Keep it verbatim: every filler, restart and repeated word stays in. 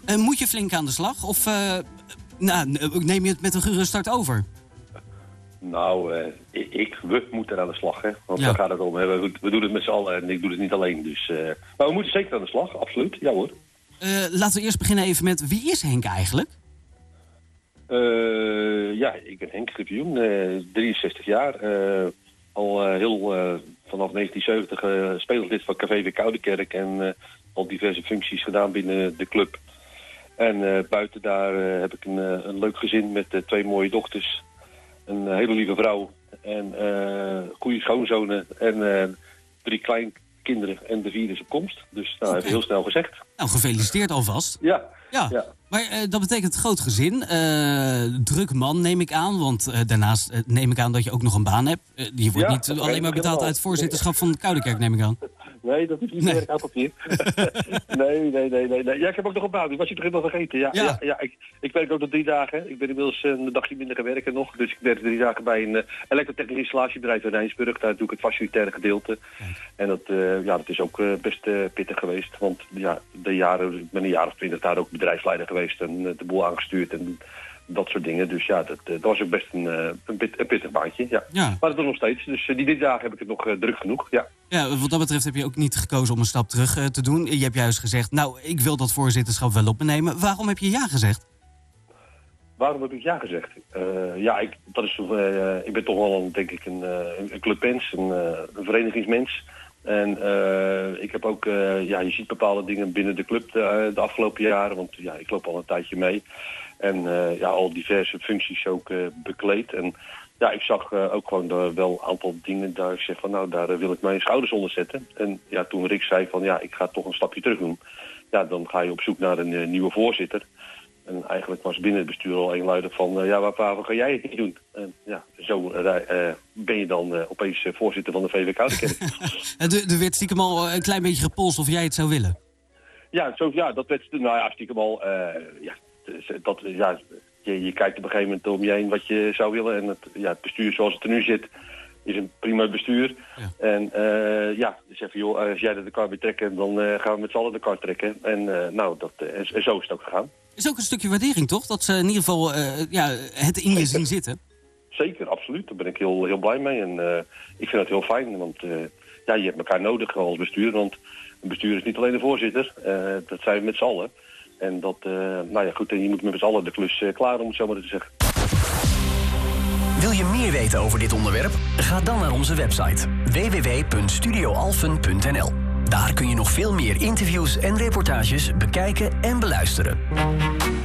Uh, moet je flink aan de slag? Of uh, nou, neem je het met een gerust start over? Nou, uh, ik, we moeten aan de slag, hè. Want ja. daar gaat het om. Hè. We, we doen het met z'n allen en ik doe het niet alleen. Dus, uh, maar we moeten zeker aan de slag, absoluut. Ja hoor. Uh, laten we eerst beginnen even met, wie is Henk eigenlijk? Uh, ja, ik ben Henk Griffioen, uh, drieënzestig jaar. Uh, al uh, heel uh, vanaf negentien zeventig uh, spelerslid van K V W Koudekerk en uh, al diverse functies gedaan binnen de club. En uh, buiten daar uh, heb ik een, uh, een leuk gezin met uh, twee mooie dochters. Een hele lieve vrouw en uh, goede schoonzonen en uh, drie kleinkinderen en de vierde is op komst. Dus nou, okay. Heb ik heel snel gezegd. Nou, gefeliciteerd alvast. Ja. Ja, ja. Maar uh, dat betekent groot gezin. Uh, druk man neem ik aan, want uh, daarnaast uh, neem ik aan dat je ook nog een baan hebt. Uh, je wordt ja, niet uh, alleen maar betaald uit het voorzitterschap van de Koudekerk, neem ik aan. Nee, dat is niet nee. werk aan papier. nee, nee, nee, nee, nee. Ja, ik heb ook nog een baan. Die was je toch helemaal vergeten. Ja, ja. ja, ja ik, ik werk ook nog drie dagen. Ik ben inmiddels een dagje minder gaan werken nog. Dus ik werk drie dagen bij een uh, elektrotechnisch installatiebedrijf in Rijnsburg. Daar doe ik het facilitaire gedeelte. Ja. En dat, uh, ja, dat is ook uh, best uh, pittig geweest. Want ja, de jaren, ik ben een jaar of twintig daar ook bedrijfsleider geweest. En uh, de boel aangestuurd en dat soort dingen. Dus ja, dat, dat was ook best een, een, pit, een pittig baantje. Ja. Ja. Maar dat doet nog steeds. Dus die dit dagen heb ik het nog uh, druk genoeg. Ja. Ja, wat dat betreft heb je ook niet gekozen om een stap terug uh, te doen. Je hebt juist gezegd, nou, ik wil dat voorzitterschap wel op me nemen. Waarom heb je ja gezegd? Waarom heb ik ja gezegd? Uh, ja, ik, dat is, uh, ik ben toch wel, een, denk ik, een, uh, een clubmens, een, uh, een verenigingsmens. En uh, ik heb ook, uh, ja, je ziet bepaalde dingen binnen de club de, de afgelopen jaren. Want ja, ik loop al een tijdje mee. En uh, ja, al diverse functies ook uh, bekleed. En ja, ik zag uh, ook gewoon uh, wel een aantal dingen daar. Ik zeg van, nou, daar uh, wil ik mijn schouders onder zetten. En ja, toen Rick zei van, ja, ik ga toch een stapje terug doen. Ja, dan ga je op zoek naar een uh, nieuwe voorzitter. En eigenlijk was binnen het bestuur al eenluidig van, uh, ja, wat, wat ga jij hier doen? En ja, zo uh, uh, ben je dan uh, opeens uh, voorzitter van de V W Koudekerk. Er werd stiekem al een klein beetje gepolst of jij het zou willen. Ja, zo, ja dat werd, nou ja, stiekem al, uh, ja, dat, ja je, je kijkt op een gegeven moment om je heen wat je zou willen. En het, ja, het bestuur zoals het er nu zit, is een prima bestuur. Ja. En uh, ja, dus even, joh, als jij de kar weer trekken, dan uh, gaan we met z'n allen de kar trekken. En uh, nou, dat, uh, en, en zo is het ook gegaan. Is ook een stukje waardering, toch? Dat ze in ieder geval uh, ja, het in je zien zitten. Zeker, absoluut. Daar ben ik heel, heel blij mee. En uh, ik vind het heel fijn, want uh, ja, je hebt elkaar nodig als bestuur. Want een bestuur is niet alleen de voorzitter, uh, dat zijn we met z'n allen. En dat, uh, nou ja, goed, en je moet met z'n allen de klus uh, klaar, om het zo maar te zeggen. Wil je meer weten over dit onderwerp? Ga dan naar onze website w w w punt studio alphen punt n l. Daar kun je nog veel meer interviews en reportages bekijken en beluisteren.